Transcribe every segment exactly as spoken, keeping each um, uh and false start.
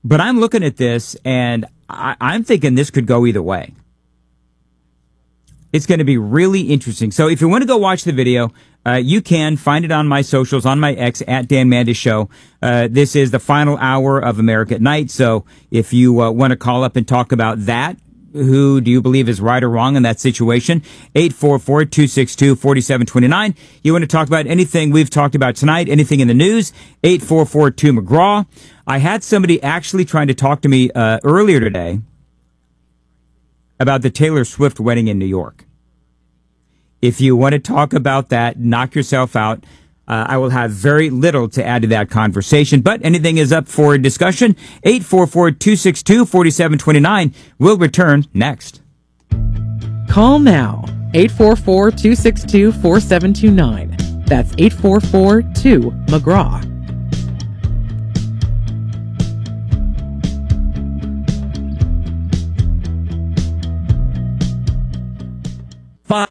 But I'm looking at this, and I, I'm thinking this could go either way. It's going to be really interesting. So if you want to go watch the video, uh, you can find it on my socials, on my X, at Dan Mandis Show. Uh, this is the final hour of America at Night. So if you uh, want to call up and talk about that, who do you believe is right or wrong in that situation? eight four four, two six two, four seven two nine. You want to talk about anything we've talked about tonight, anything in the news? eight four four, two McGraw. I had somebody actually trying to talk to me uh, earlier today about the Taylor Swift wedding in New York. If you want to talk about that, knock yourself out. Uh, I will have very little to add to that conversation, but anything is up for discussion. eight four four, two six two, four seven two nine. We'll return next. Call now. eight four four, two six two, four seven two nine. That's eight four four, two McGraw. Five.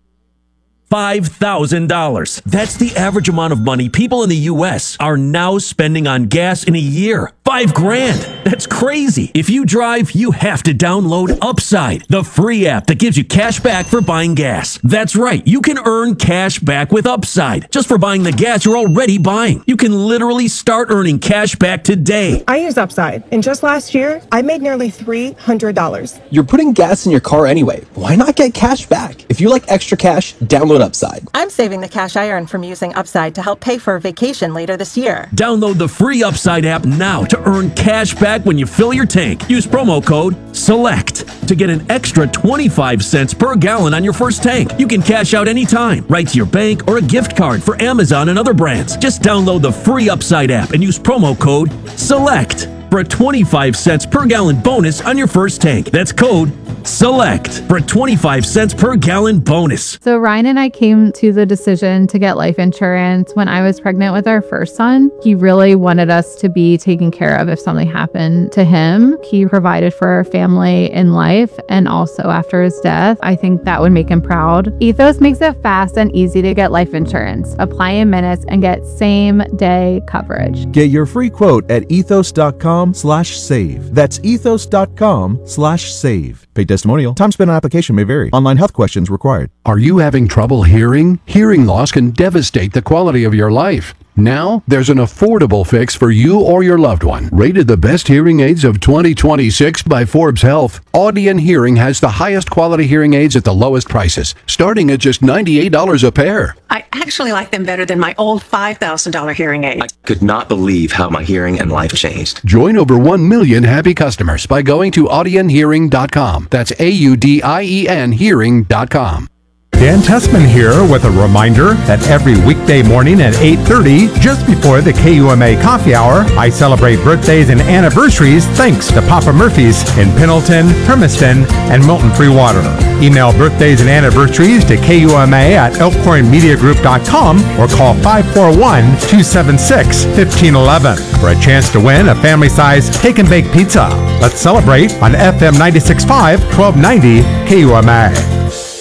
five thousand dollars. That's the average amount of money people in the U S are now spending on gas in a year. Five grand. That's crazy. If you drive, you have to download Upside, the free app that gives you cash back for buying gas. That's right. You can earn cash back with Upside just for buying the gas you're already buying. You can literally start earning cash back today. I use Upside, and just last year, I made nearly three hundred dollars. You're putting gas in your car anyway. Why not get cash back? If you like extra cash, download Upside. I'm saving the cash I earn from using Upside to help pay for a vacation later this year. Download the free Upside app now to earn cash back when you fill your tank. Use promo code SELECT to get an extra twenty-five cents per gallon on your first tank. You can cash out anytime, right to your bank or a gift card for Amazon and other brands. Just download the free Upside app and use promo code SELECT for a twenty-five cents per gallon bonus on your first tank. That's code SELECT for a twenty-five cents per gallon bonus. So Ryan and I came to the decision to get life insurance when I was pregnant with our first son. He really wanted us to be taken care of if something happened to him. He provided for our family in life and also after his death. I think that would make him proud. Ethos makes it fast and easy to get life insurance. Apply in minutes and get same day coverage. Get your free quote at ethos.com slash save. That's ethos.com slash save. Paid testimonial. Time spent on application may vary. Online health questions required. Are you having trouble hearing? Hearing loss can devastate the quality of your life. Now, there's an affordable fix for you or your loved one. Rated the best hearing aids of twenty twenty-six by Forbes Health, Audion Hearing has the highest quality hearing aids at the lowest prices, starting at just ninety-eight dollars a pair. I actually like them better than my old five thousand dollars hearing aid. I could not believe how my hearing and life changed. Join over one million happy customers by going to audion hearing dot com. That's A U D I E N hearing dot com. Dan Tessman here with a reminder that every weekday morning at eight thirty, just before the K U M A Coffee Hour, I celebrate birthdays and anniversaries thanks to Papa Murphy's in Pendleton, Hermiston, and Milton Free Water. Email birthdays and anniversaries to K U M A at elkhorn media group dot com or call five four one, two seven six, one five one one for a chance to win a family-sized take and bake pizza. Let's celebrate on F M ninety-six point five, twelve ninety K U M A.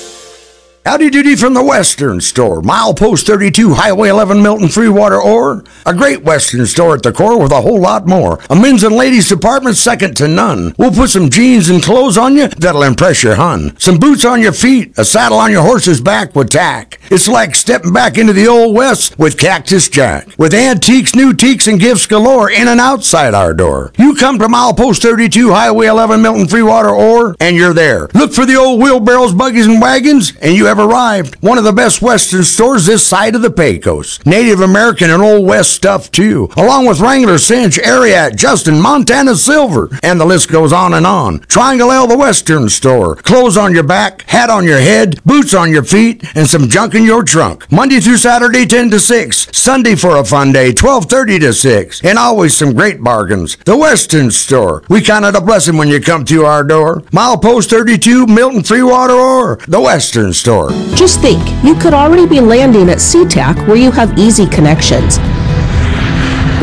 Howdy doody from the Western Store, milepost thirty-two, Highway eleven, Milton Free Water Ore. A great Western store at the core with a whole lot more. A men's and ladies department second to none. We'll put some jeans and clothes on you that'll impress your hun. Some boots on your feet, a saddle on your horse's back with tack. It's like stepping back into the old West with Cactus Jack. With antiques, new teaks, and gifts galore in and outside our door. You come to milepost thirty-two, Highway eleven, Milton Free Water Ore, and you're there. Look for the old wheelbarrows, buggies, and wagons, and you have arrived. One of the best Western stores this side of the Pecos. Native American and Old West stuff too, along with Wrangler, Cinch, Ariat, Justin, Montana Silver, and the list goes on and on. Triangle L, the Western Store. Clothes on your back, hat on your head, boots on your feet, and some junk in your trunk. Monday through Saturday, ten to six. Sunday for a fun day, twelve thirty to six. And always some great bargains. The Western Store. We count it a blessing when you come to our door. Milepost thirty-two, Milton Free Water Ore. The Western Store. Just think, you could already be landing at SeaTac where you have easy connections.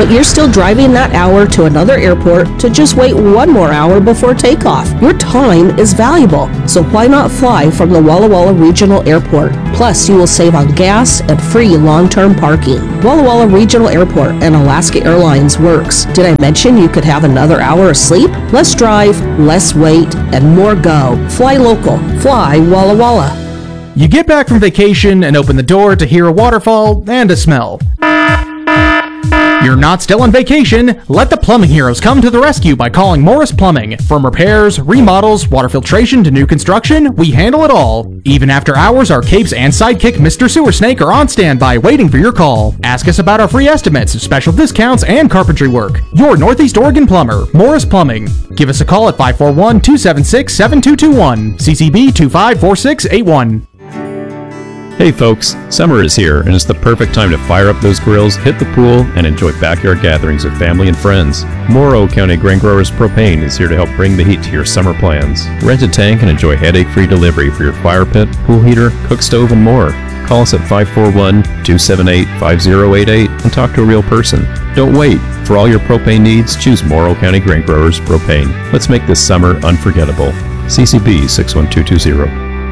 but you're still driving that hour to another airport to just wait one more hour before takeoff. Your time is valuable, so why not fly from the Walla Walla Regional Airport? Plus, you will save on gas and free long-term parking. Walla Walla Regional Airport and Alaska Airlines works. Did I mention you could have another hour of sleep? Less drive, less wait, and more go. Fly local. Fly Walla Walla. You get back from vacation and open the door to hear a waterfall and a smell. You're not still on vacation. Let the plumbing heroes come to the rescue by calling Morris Plumbing. From repairs, remodels, water filtration to new construction, we handle it all. Even after hours, our capes and sidekick Mister Sewer Snake are on standby waiting for your call. Ask us about our free estimates, special discounts, and carpentry work. Your Northeast Oregon plumber, Morris Plumbing. Give us a call at five four one, two seven six, seven two two one, C C B two five four six eight one. Hey folks, summer is here and it's the perfect time to fire up those grills, hit the pool, and enjoy backyard gatherings with family and friends. Morrow County Grain Growers Propane is here to help bring the heat to your summer plans. Rent a tank and enjoy headache-free delivery for your fire pit, pool heater, cook stove, and more. Call us at five four one, two seven eight, five zero eight eight and talk to a real person. Don't wait. For all your propane needs, choose Morrow County Grain Growers Propane. Let's make this summer unforgettable. C C B six one two two zero.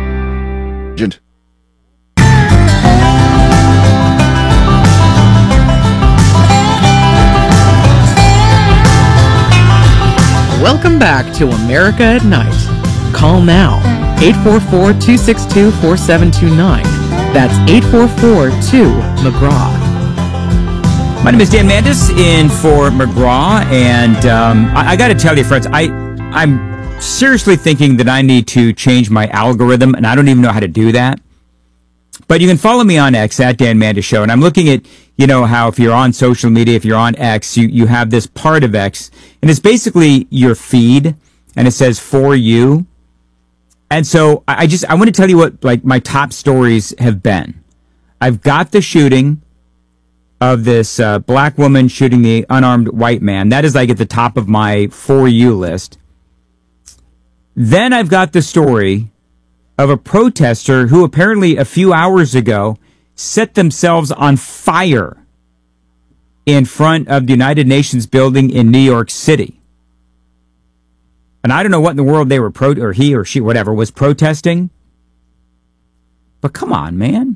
Welcome back to America at Night. Call now, eight four four, two six two, four seven two nine. That's eight four four, two, McGraw. My name is Dan Mandis in for McGraw, and um, I, I got to tell you, friends, I, I'm seriously thinking that I need to change my algorithm, and I don't even know how to do that. But you can follow me on X at Dan Mandis Show, and I'm looking at, you know, how if you're on social media, if you're on X, you, you have this part of X, and it's basically your feed, and it says for you. And so I just, I want to tell you what, like, my top stories have been. I've got the shooting of this uh, black woman shooting the unarmed white man. That is like at the top of my for you list. Then I've got the story of a protester who apparently a few hours ago set themselves on fire in front of the United Nations building in New York City. And I don't know what in the world they were pro or he or she, whatever, was protesting. But come on, man.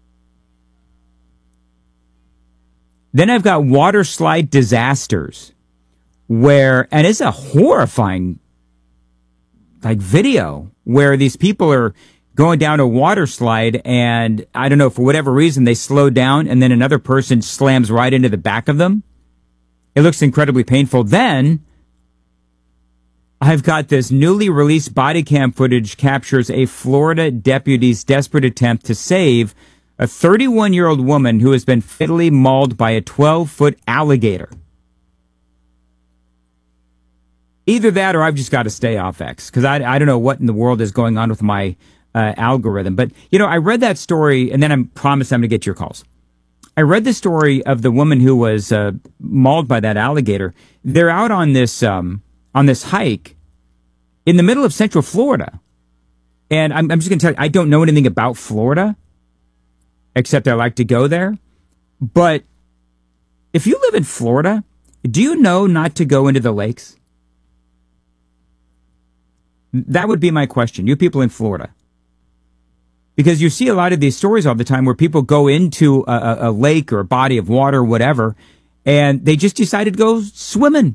Then I've got water slide disasters where, and it's a horrifying like video where these people are going down a water slide and I don't know, for whatever reason, they slow down and then another person slams right into the back of them. It looks incredibly painful. Then I've got this newly released body cam footage captures a Florida deputy's desperate attempt to save a thirty-one-year-old woman who has been fatally mauled by a twelve-foot alligator. Either that or I've just got to stay off X because I, I don't know what in the world is going on with my uh, algorithm. But, you know, I read that story and then I promised I'm going to get your calls. I read the story of the woman who was uh, mauled by that alligator. They're out on this um, on this hike in the middle of Central Florida. And I'm, I'm just going to tell you, I don't know anything about Florida, except I like to go there. But if you live in Florida, do you know not to go into the lakes? That would be my question. You people in Florida. Because you see a lot of these stories all the time where people go into a, a lake or a body of water or whatever, and they just decided to go swimming.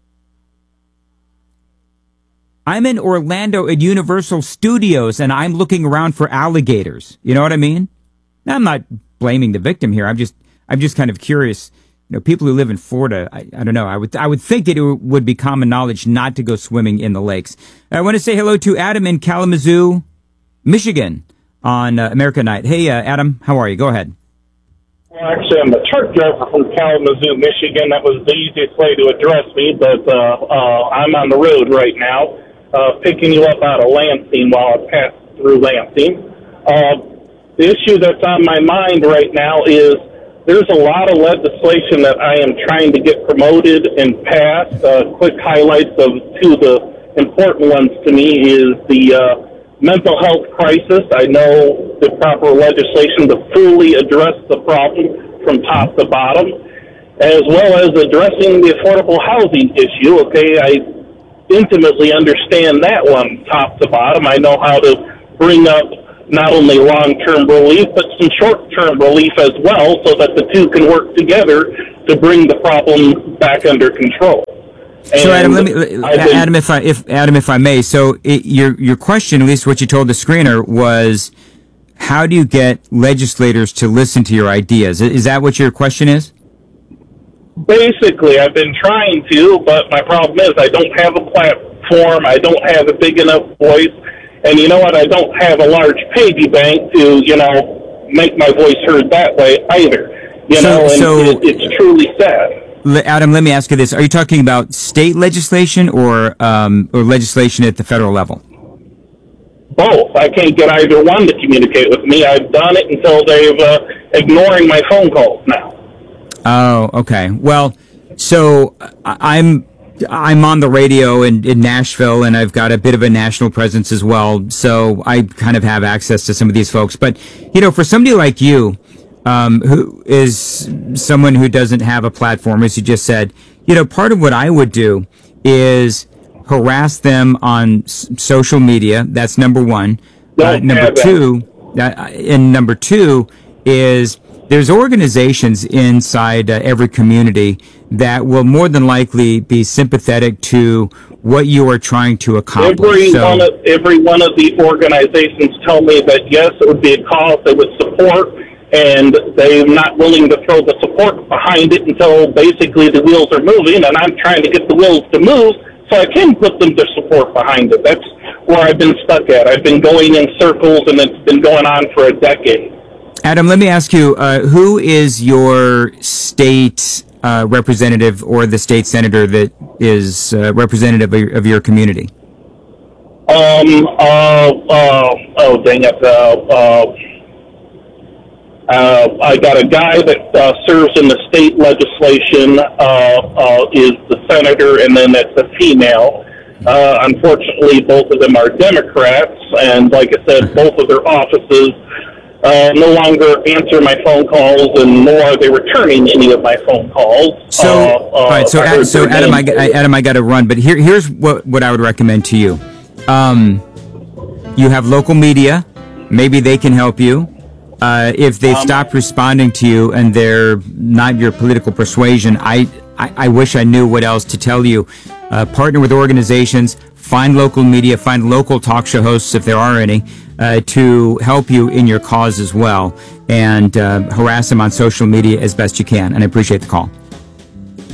I'm in Orlando at Universal Studios, and I'm looking around for alligators. You know what I mean? Now, I'm not blaming the victim here. I'm just, I'm just kind of curious. You know, people who live in Florida, I, I don't know. I would, I would think that it would be common knowledge not to go swimming in the lakes. I want to say hello to Adam in Kalamazoo, Michigan, on uh, America Night. Hey, uh, Adam, how are you? Go ahead. Well, actually, I'm a truck driver from Kalamazoo, Michigan. That was the easiest way to address me, but uh, uh, I'm on the road right now, uh, picking you up out of Lansing while I pass through Lansing. Uh, the issue that's on my mind right now is there's a lot of legislation that I am trying to get promoted and passed. Uh, quick highlights of two of the important ones to me is the uh, mental health crisis. I know the proper legislation to fully address the problem from top to bottom. as well as addressing the affordable housing issue. Okay, I intimately understand that one top to bottom. I know how to bring up not only long-term relief, but some short-term relief as well, so that the two can work together to bring the problem back under control. And so Adam, let me, been, Adam, if I, if Adam, if I may, so it, your your question, at least what you told the screener, was how do you get legislators to listen to your ideas? Is that what your question is? Basically, I've been trying to, but my problem is I don't have a platform. I don't have a big enough voice. And you know what? I don't have a large piggy bank to, you know, make my voice heard that way either. You so, know, and so, it, it's truly sad. Adam, let me ask you this. Are you talking about state legislation or um, or legislation at the federal level? Both. I can't get either one to communicate with me. I've done it until they've uh, ignoring my phone calls now. Oh, okay. Well, so I'm I'm on the radio in, in Nashville, and I've got a bit of a national presence as well. So I kind of have access to some of these folks. But, you know, for somebody like you, um, who is someone who doesn't have a platform, as you just said, you know, part of what I would do is harass them on s- social media. That's number one. Uh, number two, uh, and number two is there's organizations inside uh, every community that will more than likely be sympathetic to what you are trying to accomplish. Every, so, one of, every one of the organizations tell me that, yes, it would be a cause they would support, and they're not willing to throw the support behind it until basically the wheels are moving, and I'm trying to get the wheels to move so I can put them to support behind it. That's where I've been stuck at. I've been going in circles, and it's been going on for a decade. Adam, let me ask you, uh, who is your state uh, representative or the state senator that is uh, representative of your, of your community? Um, uh, uh, oh, dang it. Uh, uh, uh, I got a guy that uh, serves in the state legislation, uh, uh, is the senator, and then it's a female. Uh, unfortunately, both of them are Democrats, and like I said, both of their offices Uh, no longer answer my phone calls, and nor are they returning any of my phone calls. So, uh, uh, all right. So, I Ad, so Adam, I, I, Adam, I got to run. But here, here's what what I would recommend to you. Um, you have local media. Maybe they can help you. Uh, if they Um, stop responding to you and they're not your political persuasion, I, I, I wish I knew what else to tell you. Uh, partner with organizations. Find local media. Find local talk show hosts, if there are any. Uh, to help you in your cause as well, and uh, harass them on social media as best you can. And I appreciate the call.